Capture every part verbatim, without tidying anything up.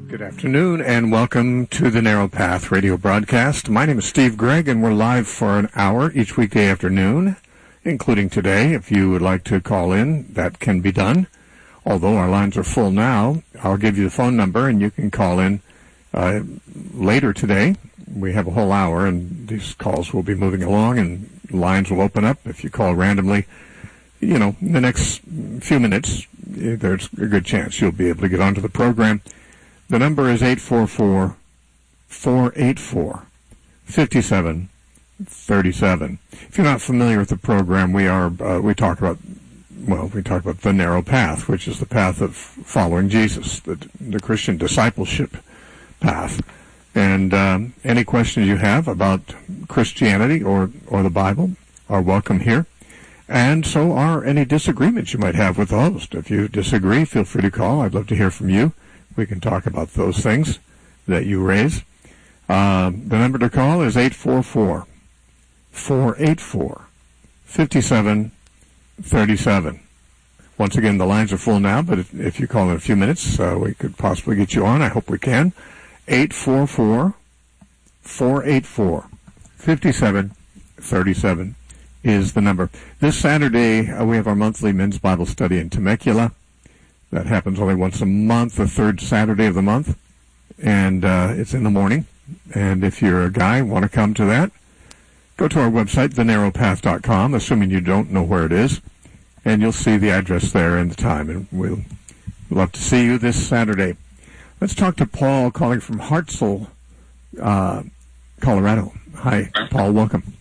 Good afternoon, and welcome to the Narrow Path radio broadcast. My name is Steve Gregg, and we're live for an hour each weekday afternoon, including today. If you would like to call in, that can be done. Although our lines are full now, I'll give you the phone number, and you can call in uh, later today. We have a whole hour, and these calls will be moving along, and lines will open up. If you call randomly, you know, in the next few minutes, there's a good chance you'll be able to get onto the program. The number is eight four four, four eight four, five seven three seven. If you're not familiar with the program, we are uh, we talk about well, we talk about the narrow path, which is the path of following Jesus, the, the Christian discipleship path. And um, any questions you have about Christianity or or the Bible are welcome here. And so are any disagreements you might have with the host. If you disagree, feel free to call. I'd love to hear from you. We can talk about those things that you raise. Uh, the number to call is eight four four, four eight four, five seven three seven. Once again, the lines are full now, but if, if you call in a few minutes, uh, we could possibly get you on. I hope we can. eight four four, four eight four, five seven three seven is the number. This Saturday, uh, we have our monthly men's Bible study in Temecula. That happens only once a month, the third Saturday of the month, and uh, it's in the morning. And if you're a guy and want to come to that, go to our website, the narrow path dot com, assuming you don't know where it is, and you'll see the address there and the time, and we'll love to see you this Saturday. Let's talk to Paul, calling from Hartselle, uh, Colorado. Hi, Paul, welcome.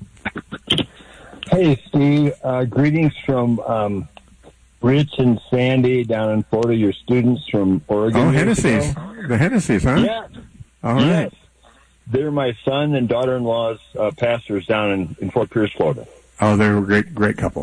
Hey, Steve. Uh, greetings from um, Rich and Sandy down in Florida, your students from Oregon. Oh, Hennessy's. The Hennessy's, huh? Yeah. All right. Yes. They're my son and daughter-in-law's uh, pastors down in, in Fort Pierce, Florida. Oh, they're a great, great couple.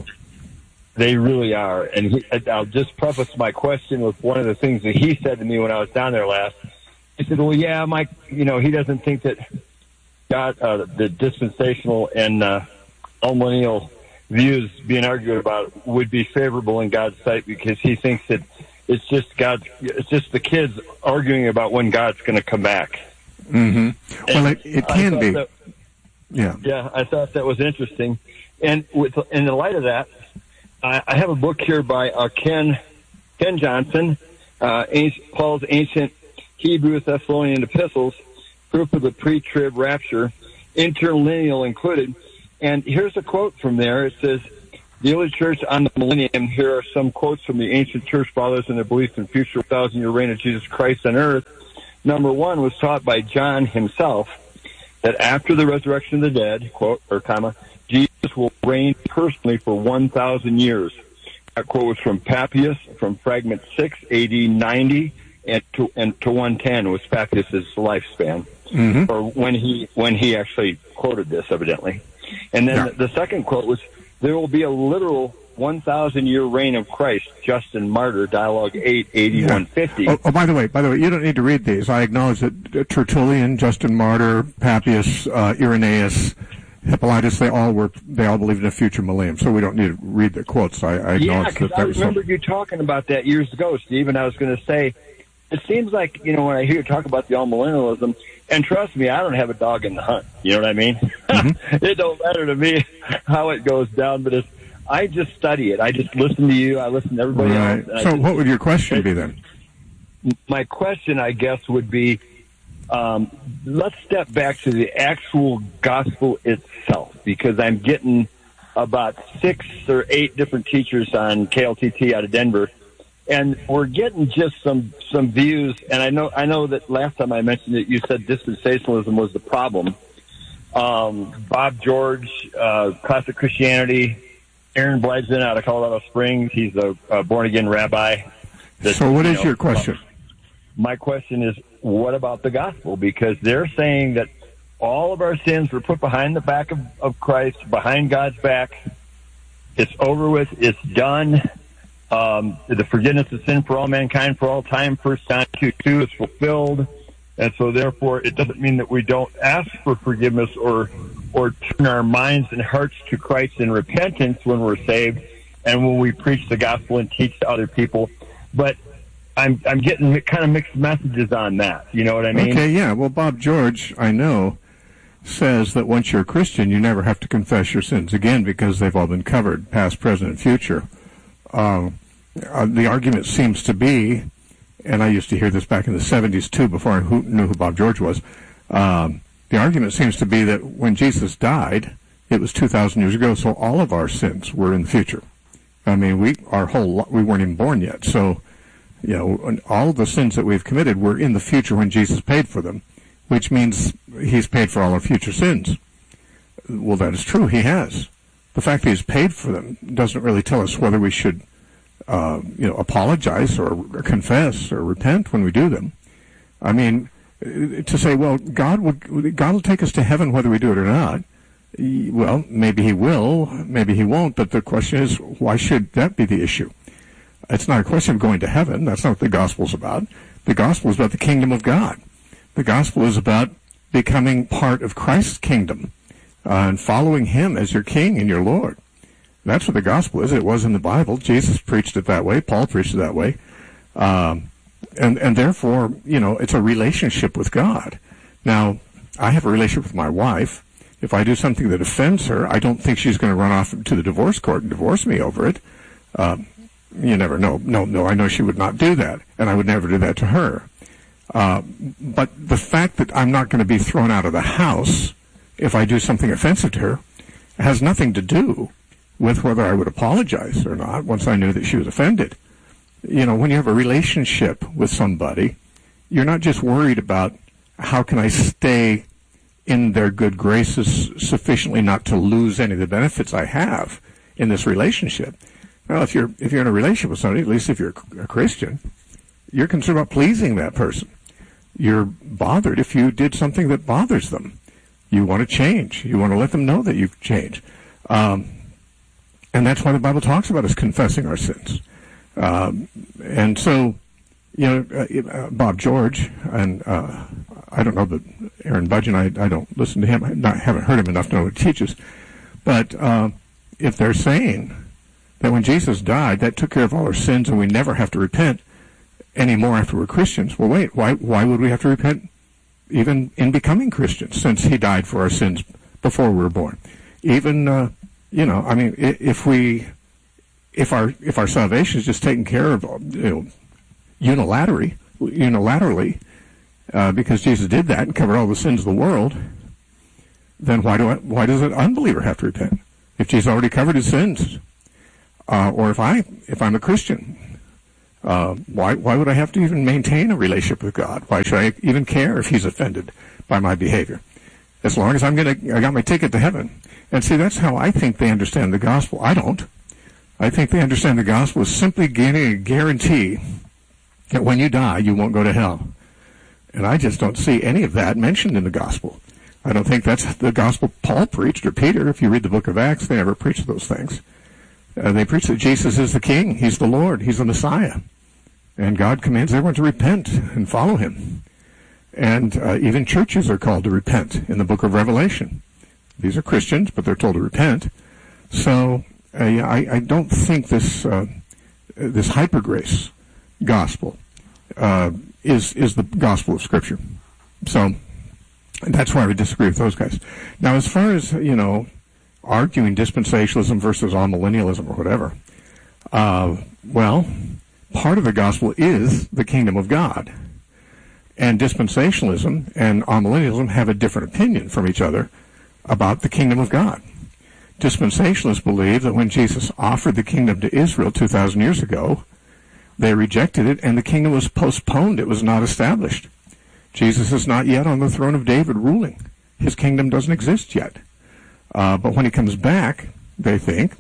They really are. And he, I'll just preface my question with one of the things that he said to me when I was down there last. He said, well, yeah, Mike, you know, he doesn't think that God, uh, the dispensational and uh, all-millennial views being argued about would be favorable in God's sight, because he thinks that it's just God, it's just the kids arguing about when God's going to come back. Mm-hmm. Well, it, it can be. That, yeah. Yeah, I thought that was interesting. And with, in the light of that, I, I have a book here by uh, Ken Ken Johnson, uh, ancient, Paul's Ancient Hebrew Thessalonian Epistles, Proof of the Pre-Trib Rapture, Interlineal included. And here's a quote from there. It says, the early church on the millennium, here are some quotes from the ancient church fathers and their belief in future thousand-year reign of Jesus Christ on earth. Number one was taught by John himself, that after the resurrection of the dead, quote, or comma, Jesus will reign personally for one thousand years. That quote was from Papias, from fragment six, A D ninety, and to, and to one ten was Papias' lifespan, mm-hmm. or when he, when he actually quoted this, evidently. And then yeah. the, the second quote was, there will be a literal one thousand year reign of Christ, Justin Martyr, Dialogue eight, eighty-one fifty. Yeah. Oh, oh, by the way, by the way, you don't need to read these. I acknowledge that Tertullian, Justin Martyr, Papias, uh, Irenaeus, Hippolytus, they all were, they all believed in a future millennium, so we don't need to read the quotes. I, I yeah, acknowledge that. Yeah, I remember you talking about that years ago, Steve, and I was going to say, it seems like, you know, when I hear you talk about the all-millennialism, and trust me, I don't have a dog in the hunt. You know what I mean? Mm-hmm. It don't matter to me how it goes down, but it's, I just study it. I just listen to you. I listen to everybody right. else. So just, what would your question be then? My question, I guess, would be, um, let's step back to the actual gospel itself, because I'm getting about six or eight different teachers on K L T T out of Denver, and we're getting just some, some views. And I know, I know that last time I mentioned it, you said dispensationalism was the problem. Um, Bob George, uh, Classic Christianity, Aaron Bledson out of Colorado Springs. He's a, a born-again rabbi. That, so what you is know, your question? My question is, what about the gospel? Because they're saying that all of our sins were put behind the back of, of Christ, behind God's back. It's over with. It's done. Um, the forgiveness of sin for all mankind for all time, First John two two, is fulfilled. And so, therefore, it doesn't mean that we don't ask for forgiveness or or turn our minds and hearts to Christ in repentance when we're saved and when we preach the gospel and teach to other people. But I'm I'm getting kind of mixed messages on that. You know what I mean? Okay, yeah. Well, Bob George, I know, says that once you're a Christian, you never have to confess your sins again because they've all been covered, past, present, and future. Uh, uh, the argument seems to be, and I used to hear this back in the seventies too, before I who, knew who Bob George was. Um, the argument seems to be that when Jesus died, it was two thousand years ago, so all of our sins were in the future. I mean, we our whole we weren't even born yet, so you know, all the sins that we've committed were in the future when Jesus paid for them, which means he's paid for all our future sins. Well, that is true. He has. The fact that he's paid for them doesn't really tell us whether we should, uh, you know, apologize or, or confess or repent when we do them. I mean, to say, well, God would, God will take us to heaven whether we do it or not. Well, maybe he will, maybe he won't, but the question is, why should that be the issue? It's not a question of going to heaven. That's not what the gospel's about. The gospel is about the kingdom of God. The gospel is about becoming part of Christ's kingdom uh, and following him as your king and your Lord. That's what the gospel is. It was in the Bible. Jesus preached it that way. Paul preached it that way. Um, and, and therefore, you know, it's a relationship with God. Now, I have a relationship with my wife. If I do something that offends her, I don't think she's going to run off to the divorce court and divorce me over it. Um, you never know. No, no, I know she would not do that, and I would never do that to her. Uh, but the fact that I'm not going to be thrown out of the house if I do something offensive to her has nothing to do with whether I would apologize or not once I knew that she was offended. You know, when you have a relationship with somebody, you're not just worried about how can I stay in their good graces sufficiently not to lose any of the benefits I have in this relationship. Well, if you're if you're in a relationship with somebody, at least if you're a Christian, you're concerned about pleasing that person. You're bothered if you did something that bothers them. You want to change. You want to let them know that you've changed. Um, and that's why the Bible talks about us confessing our sins. Um, and so, you know, uh, Bob George, and uh, I don't know that Aaron Budgen, I, I don't listen to him. I not, haven't heard him enough to know what he teaches. But uh, if they're saying that when Jesus died, that took care of all our sins and we never have to repent anymore after we're Christians. Well, wait, why why would we have to repent even in becoming Christians since he died for our sins before we were born? Even, uh, you know, I mean, if we, if our if our salvation is just taken care of, you know, unilaterally, unilaterally, uh, because Jesus did that and covered all the sins of the world, then why do I, why does an unbeliever have to repent if Jesus already covered his sins? Uh, or if I, if I'm a Christian, uh, why, why would I have to even maintain a relationship with God? Why should I even care if he's offended by my behavior? As long as I'm gonna, I got my ticket to heaven. And see, that's how I think they understand the gospel. I don't. I think they understand the gospel as simply getting a guarantee that when you die, you won't go to hell. And I just don't see any of that mentioned in the gospel. I don't think that's the gospel Paul preached or Peter. If you read the book of Acts, they never preached those things. Uh, they preach that Jesus is the King. He's the Lord. He's the Messiah. And God commands everyone to repent and follow him. And uh, even churches are called to repent in the book of Revelation. These are Christians, but they're told to repent. So uh, I, I don't think this uh, this hyper grace gospel uh, is is the gospel of Scripture. So that's why I would disagree with those guys. Now, as far as, you know, arguing dispensationalism versus amillennialism or whatever, uh, well, part of the gospel is the kingdom of God. And dispensationalism and amillennialism have a different opinion from each other about the kingdom of God. Dispensationalists believe that when Jesus offered the kingdom to Israel two thousand years ago, they rejected it and the kingdom was postponed. It was not established. Jesus is not yet on the throne of David ruling. His kingdom doesn't exist yet. Uh, but when he comes back, they think,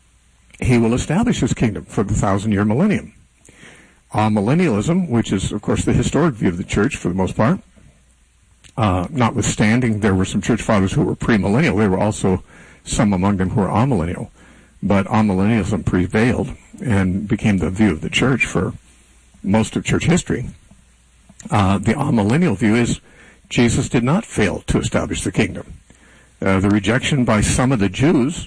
he will establish his kingdom for the thousand-year millennium. Uh, millennialism, which is, of course, the historic view of the church for the most part, uh, notwithstanding there were some church fathers who were premillennial, there were also some among them who were amillennial, but amillennialism prevailed and became the view of the church for most of church history. Uh, the amillennial view is Jesus did not fail to establish the kingdom. Uh, the rejection by some of the Jews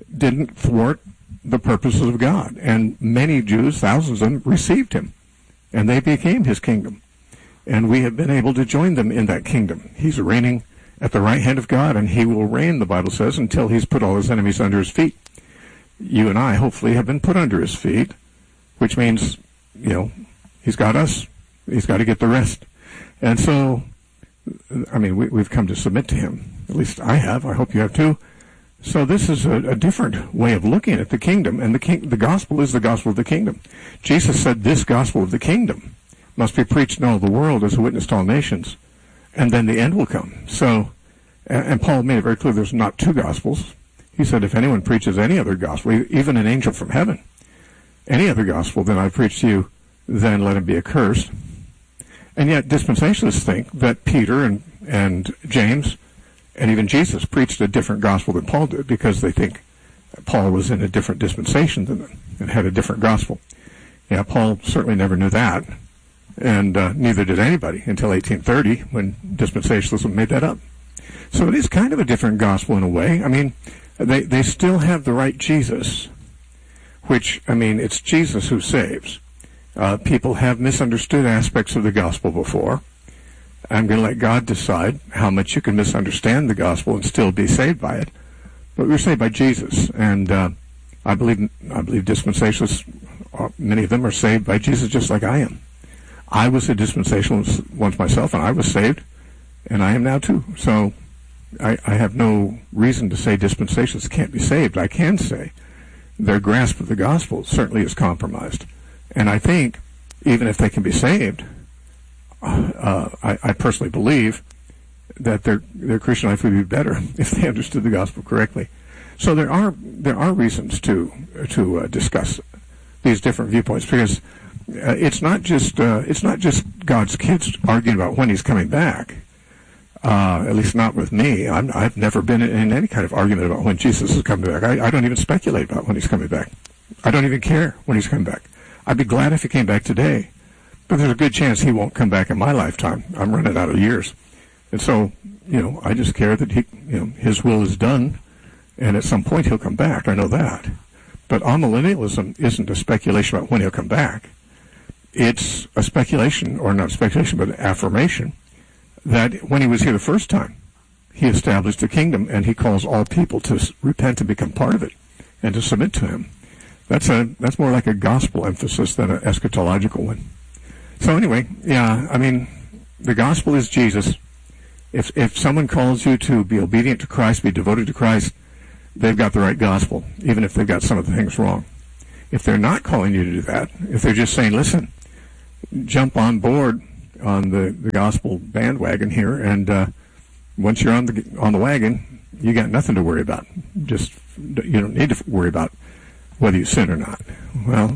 didn't thwart the purposes of God, and many Jews, thousands of them, received him and they became his kingdom. And we have been able to join them in that kingdom. He's reigning at the right hand of God, and he will reign, the Bible says, until he's put all his enemies under his feet. You and I, hopefully, have been put under his feet, which means, you know, he's got us. He's got to get the rest. And so, I mean, we, we've come to submit to him. At least I have. I hope you have too. So this is a, a different way of looking at the kingdom, and the king, the gospel is the gospel of the kingdom. Jesus said this gospel of the kingdom must be preached in all the world as a witness to all nations, and then the end will come. So, and, and Paul made it very clear there's not two gospels. He said if anyone preaches any other gospel, even an angel from heaven, any other gospel than I preach to you, then let him be accursed. And yet dispensationalists think that Peter and, and James and even Jesus preached a different gospel than Paul did, because they think Paul was in a different dispensation than them and had a different gospel. Yeah, Paul certainly never knew that, and uh, neither did anybody until eighteen thirty, when dispensationalism made that up. So it is kind of a different gospel in a way. I mean, they, they still have the right Jesus, which, I mean, it's Jesus who saves. Uh, people have misunderstood aspects of the gospel before. I'm going to let God decide how much you can misunderstand the gospel and still be saved by it. But we're saved by Jesus, and uh, I believe I believe dispensationalists, uh, many of them are saved by Jesus just like I am. I was a dispensationalist once myself, and I was saved, and I am now too. So I, I have no reason to say dispensationalists can't be saved. I can say their grasp of the gospel certainly is compromised. And I think even if they can be saved, uh, I, I personally believe that their their Christian life would be better if they understood the gospel correctly. So there are there are reasons to to uh, discuss these different viewpoints, because uh, it's not just uh, it's not just God's kids arguing about when He's coming back. Uh, at least not with me. I'm, I've never been in any kind of argument about when Jesus is coming back. I, I don't even speculate about when He's coming back. I don't even care when He's coming back. I'd be glad if He came back today, but there's a good chance He won't come back in my lifetime. I'm running out of years. And so, you know, I just care that he, you know, His will is done, and at some point He'll come back. I know that. But amillennialism isn't a speculation about when He'll come back. It's a speculation, or not speculation, but an affirmation that when He was here the first time, He established a kingdom, and He calls all people to repent and become part of it, and to submit to Him. That's a that's more like a gospel emphasis than an eschatological one. So anyway, yeah, I mean, the gospel is Jesus. If if someone calls you to be obedient to Christ, be devoted to Christ, they've got the right gospel, even if they've got some of the things wrong. If they're not calling you to do that, if they're just saying, listen, jump on board on the, the gospel bandwagon here, and uh, once you're on the on the wagon, you got nothing to worry about. Just you don't need to worry about whether you sin or not. Well,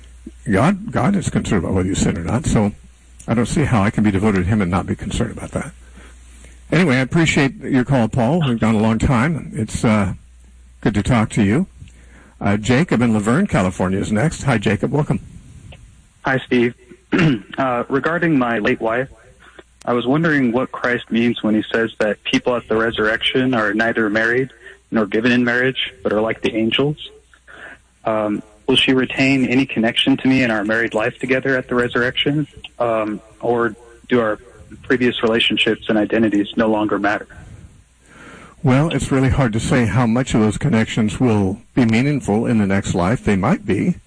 God God is concerned about whether you sin or not, so I don't see how I can be devoted to Him and not be concerned about that. Anyway, I appreciate your call, Paul. We've gone a long time. It's uh, good to talk to you. Uh, Jacob in Laverne, California is next. Hi, Jacob. Welcome. Hi, Steve. uh, regarding my late wife, I was wondering what Christ means when He says that people at the resurrection are neither married nor given in marriage, but are like the angels. Um, will she retain any connection to me in our married life together at the resurrection, um, or do our previous relationships and identities no longer matter? Well, it's really hard to say how much of those connections will be meaningful in the next life. They might be.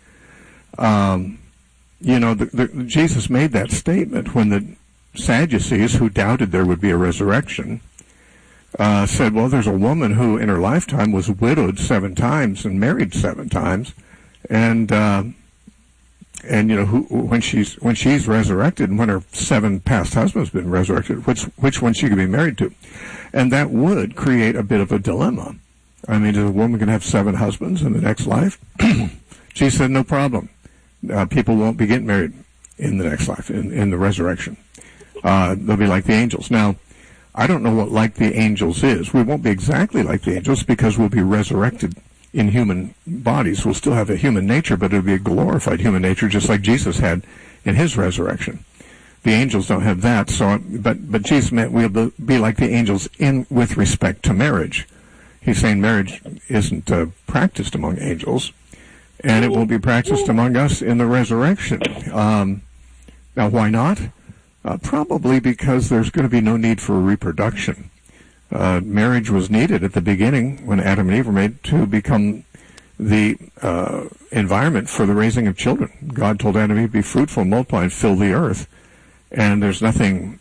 Um, you know, the, the, Jesus made that statement when the Sadducees, who doubted there would be a resurrection, uh, said, well, there's a woman who in her lifetime was widowed seven times and married seven times, and uh, and you know, who, when she's when she's resurrected, and when her seven past husbands have been resurrected, which which one she could be married to, and that would create a bit of a dilemma. I mean, is a woman going to have seven husbands in the next life? She said, no problem. Uh, people won't be getting married in the next life, in, in the resurrection. Uh, they'll be like the angels. Now, I don't know what like the angels is. We won't be exactly like the angels because we'll be resurrected in human bodies. We'll still have a human nature, but it'll be a glorified human nature, just like Jesus had in His resurrection. The angels don't have that, so but but Jesus meant we'll be like the angels in with respect to marriage. He's saying marriage isn't uh, practiced among angels, and it will be practiced among us in the resurrection. Um, Now, why not? Uh, probably because there's going to be no need for reproduction. Uh, marriage was needed at the beginning when Adam and Eve were made to become the uh, environment for the raising of children. God told Adam and Eve, be fruitful, multiply, and fill the earth. And there's nothing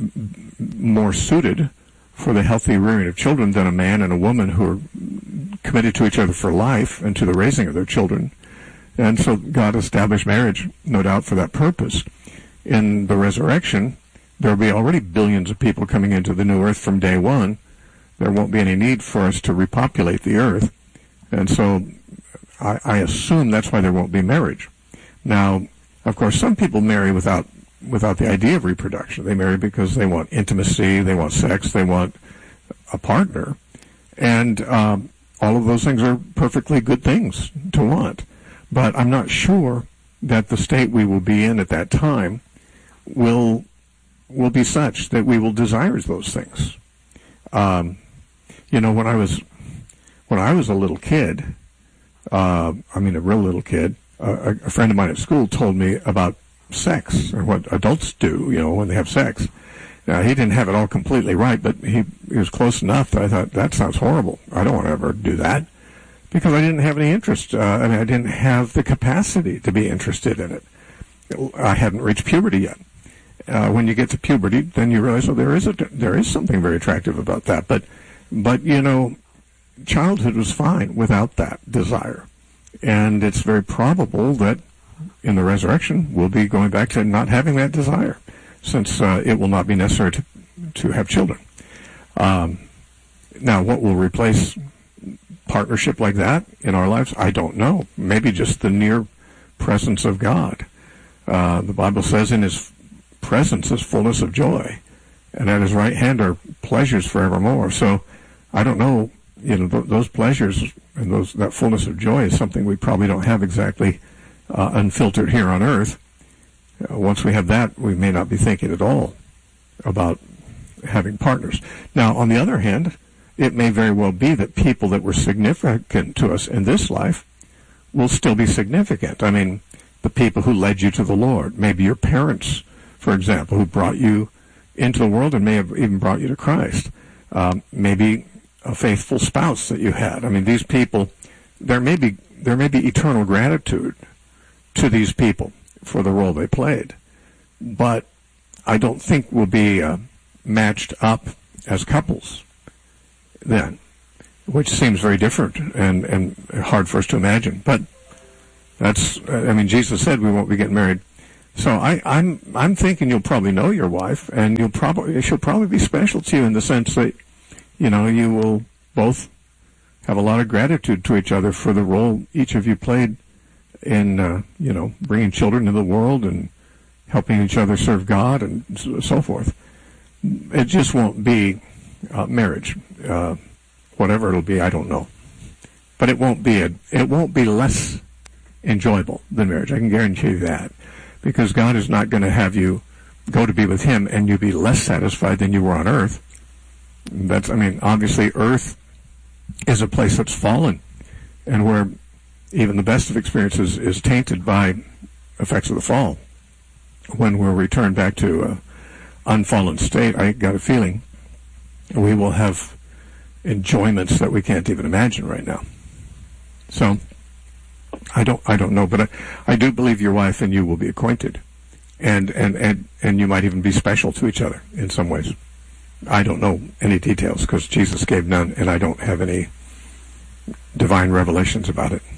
more suited for the healthy rearing of children than a man and a woman who are committed to each other for life and to the raising of their children. And so God established marriage, no doubt, for that purpose. In the resurrection, there will be already billions of people coming into the new earth from day one. There won't be any need for us to repopulate the earth. And so I, I assume that's why there won't be marriage. Now, of course, some people marry without without the idea of reproduction. They marry because they want intimacy, they want sex, they want a partner. And um, all of those things are perfectly good things to want. But I'm not sure that the state we will be in at that time will will be such that we will desire those things. Um, you know, when I was when I was a little kid, uh, I mean a real little kid, uh, a, a friend of mine at school told me about sex and what adults do, you know, when they have sex. Now, he didn't have it all completely right, but he, he was close enough that I thought, that sounds horrible. I don't want to ever do that, because I didn't have any interest. Uh, I mean, I didn't have the capacity to be interested in it. I hadn't reached puberty yet. Uh, when you get to puberty, then you realize, oh, there is a, there is something very attractive about that. But, but you know, childhood was fine without that desire. And it's very probable that in the resurrection, we'll be going back to not having that desire, since uh, it will not be necessary to, to have children. Um, now, what will replace partnership like that in our lives? I don't know. Maybe just the near presence of God. Uh, the Bible says in his presence is fullness of joy, and at his right hand are pleasures forevermore. So I don't know, you know, th- those pleasures and those that fullness of joy is something we probably don't have exactly uh, unfiltered here on earth. Uh, once we have that, we may not be thinking at all about having partners. Now, on the other hand, it may very well be that people that were significant to us in this life will still be significant. I mean, the people who led you to the Lord, maybe your parents, for example, who brought you into the world and may have even brought you to Christ. Um, maybe a faithful spouse that you had. I mean, these people, there may be there may be eternal gratitude to these people for the role they played, but I don't think we'll be uh, matched up as couples then, which seems very different and, and hard for us to imagine. But that's, I mean, Jesus said we won't be getting married. So I, I'm I'm thinking you'll probably know your wife, and you'll probably she'll probably be special to you in the sense that, you know, you will both have a lot of gratitude to each other for the role each of you played in, uh, you know, bringing children into the world and helping each other serve God and so forth. It just won't be uh, marriage, uh, whatever it'll be. I don't know, but it won't be a it won't be less enjoyable than marriage. I can guarantee you that. Because God is not going to have you go to be with him and you be less satisfied than you were on earth. That's, I mean, obviously earth is a place that's fallen and where even the best of experiences is tainted by effects of the fall. When we're returned back to an unfallen state, I got a feeling we will have enjoyments that we can't even imagine right now. So, I don't, I don't know, but I, I do believe your wife and you will be acquainted, and, and, and, and you might even be special to each other in some ways. I don't know any details because Jesus gave none, and I don't have any divine revelations about it.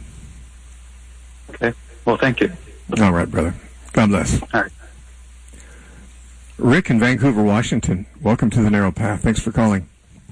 Okay. Well, thank you. All right, brother. God bless. All right. Rick in Vancouver, Washington. Welcome to the Narrow Path. Thanks for calling.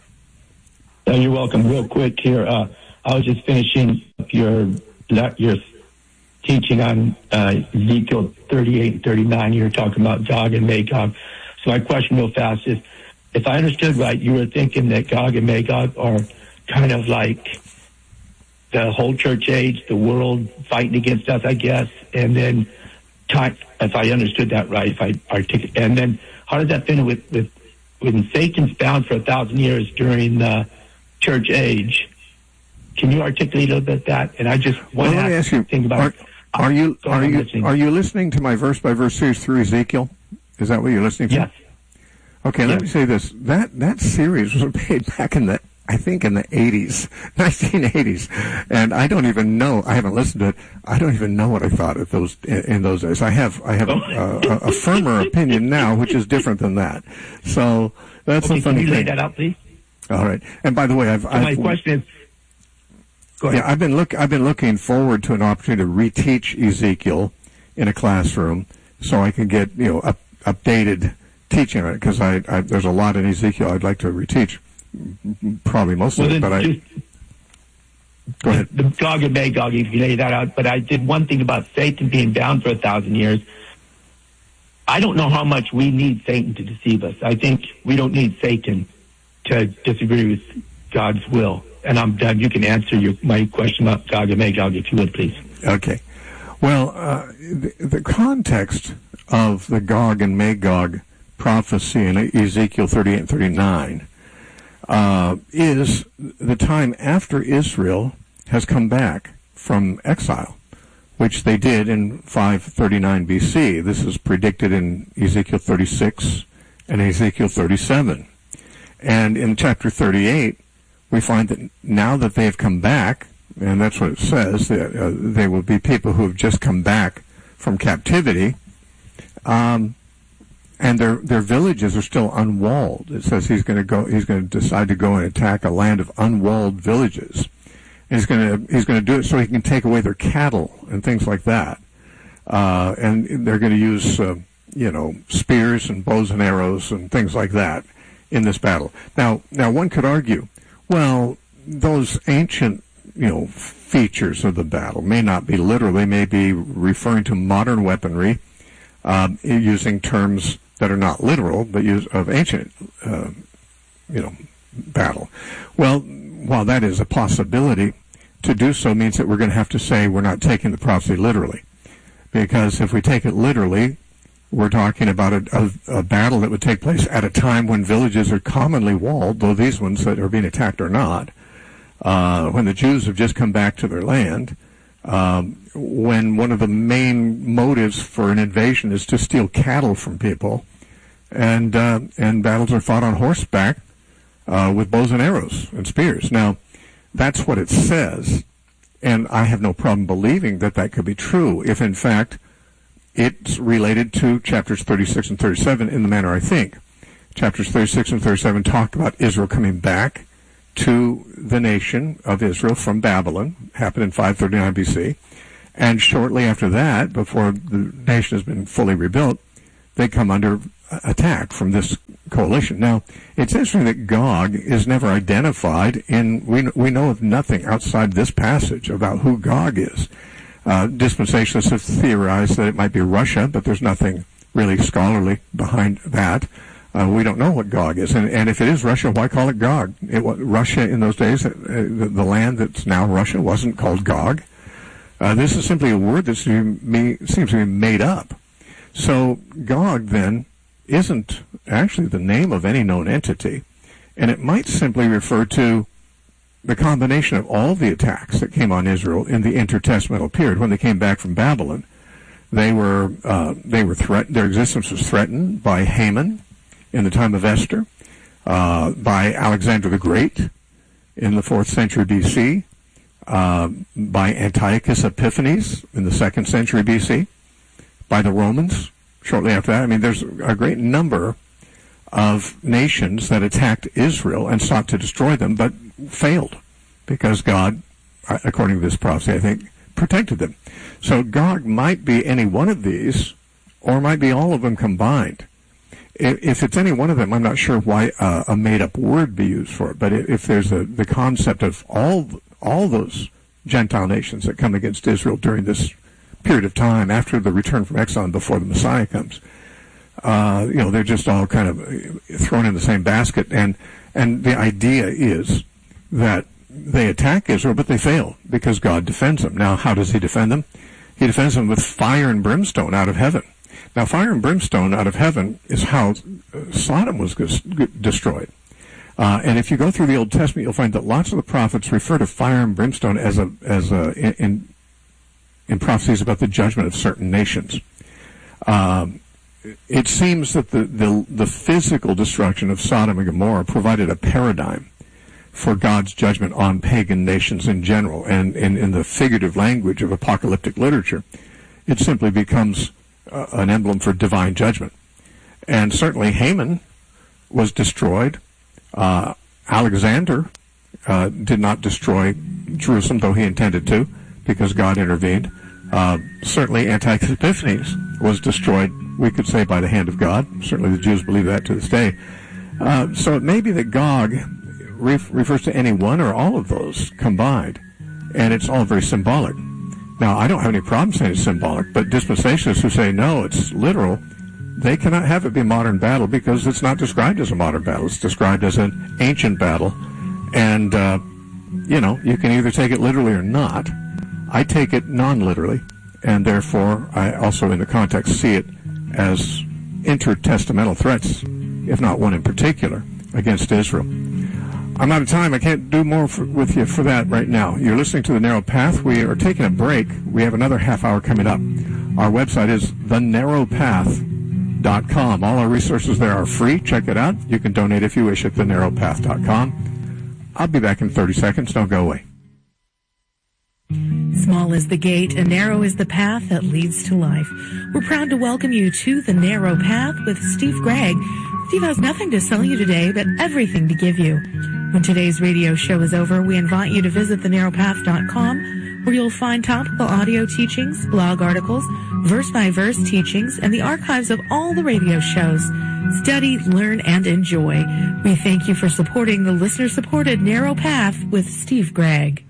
Uh, you're welcome. Real quick here, uh, I was just finishing your your teaching on uh, Ezekiel thirty-eight and thirty-nine. You were talking about Gog and Magog. So my question real fast is, if I understood right, you were thinking that Gog and Magog are kind of like the whole church age, the world fighting against us, I guess, and then time, if I understood that right, if I articulate, and then how does that fit in with, with when Satan's bound for a thousand years during the church age? Can you articulate a little bit that? And I just want well, to ask you, think about are, Are you Go are ahead, you listening. are you listening to my verse by verse series through Ezekiel? Is that what you're listening to? Yes. Okay, Yes. let me say this. That that series was made back in the I think in the eighties, nineteen eighties, and I don't even know. I haven't listened to it. I don't even know what I thought of those in, in those days. I have I have a, a, a firmer opinion now, which is different than that. So that's Okay, a funny can you lay thing. that out, please? All right. And by the way, I've, So I've my question is, go ahead. yeah, I've been look I've been looking forward to an opportunity to reteach Ezekiel in a classroom, so I can get you know up, updated teaching on it, because I, I there's a lot in Ezekiel I'd like to reteach. Probably most well, of it, then but I just, go ahead. The Gog and Magog, if you lay that out. But I did one thing about Satan being bound for a thousand years. I don't know how much we need Satan to deceive us. I think we don't need Satan to disagree with God's will. And I'm done. You can answer your, my question about Gog and Magog, if you would, please. Okay. Well, uh, the, the context of the Gog and Magog prophecy in Ezekiel thirty-eight and thirty-nine uh, is the time after Israel has come back from exile, which they did in five thirty-nine B C. This is predicted in Ezekiel thirty-six and Ezekiel thirty-seven. And in chapter thirty-eight, we find that now that they have come back, and that's what it says, that uh, they will be people who have just come back from captivity, um, and their their villages are still unwalled. It says he's going to go. He's going to decide to go and attack a land of unwalled villages. And he's going to he's going to do it so he can take away their cattle and things like that. Uh, and they're going to use uh, you know spears and bows and arrows and things like that in this battle. Now now one could argue, well, those ancient you know features of the battle may not be literal. They may be referring to modern weaponry, uh, using terms that are not literal, but use of ancient, uh, you know, battle. Well, while that is a possibility, to do so means that we're going to have to say we're not taking the prophecy literally, because if we take it literally, we're talking about a, a, a battle that would take place at a time when villages are commonly walled, though these ones that are being attacked are not. Uh, when the Jews have just come back to their land, um, when one of the main motives for an invasion is to steal cattle from people, and uh, and battles are fought on horseback uh, with bows and arrows and spears. Now, that's what it says, and I have no problem believing that that could be true if, in fact, it's related to chapters thirty-six and thirty-seven in the manner I think. Chapters thirty-six and thirty-seven talk about Israel coming back to the nation of Israel from Babylon, happened in five thirty-nine B C, and shortly after that, before the nation has been fully rebuilt, they come under attack from this coalition. Now, it's interesting that Gog is never identified in, we, we know of nothing outside this passage about who Gog is. Uh, dispensationalists have theorized that it might be Russia, but there's nothing really scholarly behind that. Uh, we don't know what Gog is, and, and if it is Russia, why call it Gog? It was Russia in those days, uh, the, the land that's now Russia wasn't called Gog. Uh, this is simply a word that seems to be made up. So Gog then isn't actually the name of any known entity, and it might simply refer to the combination of all the attacks that came on Israel in the intertestamental period when they came back from Babylon. They were uh, they were threat- their existence was threatened by Haman in the time of Esther, uh, by Alexander the Great in the fourth century B C, uh, by Antiochus Epiphanes in the second century B C, by the Romans shortly after that. I mean, there's a great number of nations that attacked Israel and sought to destroy them, but failed because God, according to this prophecy, I think, protected them. So Gog might be any one of these, or might be all of them combined. If it's any one of them, I'm not sure why uh, a made-up word be used for it. But if there's a, the concept of all all those Gentile nations that come against Israel during this period of time after the return from exile and before the Messiah comes, uh, you know, they're just all kind of thrown in the same basket. And and the idea is that they attack Israel, but they fail because God defends them. Now, how does He defend them? He defends them with fire and brimstone out of heaven. Now, fire and brimstone out of heaven is how Sodom was destroyed. Uh, and if you go through the Old Testament, you'll find that lots of the prophets refer to fire and brimstone as a as a in in prophecies about the judgment of certain nations. Um, it seems that the, the, the physical destruction of Sodom and Gomorrah provided a paradigm for God's judgment on pagan nations in general. And in, in the figurative language of apocalyptic literature, it simply becomes uh, an emblem for divine judgment. And certainly Haman was destroyed. Uh, Alexander uh, did not destroy Jerusalem, though he intended to, because God intervened. Uh, certainly Antiochus Epiphanes was destroyed, we could say, by the hand of God. Certainly the Jews believe that to this day. Uh, so it may be that Gog ref- refers to any one or all of those combined, and it's all very symbolic. Now, I don't have any problem saying it's symbolic, but dispensationalists who say, no, it's literal, they cannot have it be a modern battle because it's not described as a modern battle. It's described as an ancient battle, and, uh, you know, you can either take it literally or not. I take it non-literally, and therefore I also in the context see it as intertestamental threats, if not one in particular, against Israel. I'm out of time. I can't do more for, with you for that right now. You're listening to The Narrow Path. We are taking a break. We have another half hour coming up. Our website is the narrow path dot com. All our resources there are free. Check it out. You can donate if you wish at the narrow path dot com. I'll be back in thirty seconds. Don't go away. Small is the gate and narrow is the path that leads to life. We're proud to welcome you to The Narrow Path with Steve Gregg. Steve has nothing to sell you today, but everything to give you. When today's radio show is over, we invite you to visit the narrow path dot com, where you'll find topical audio teachings, blog articles, verse-by-verse teachings, and the archives of all the radio shows. Study, learn, and enjoy. We thank you for supporting the listener-supported Narrow Path with Steve Gregg.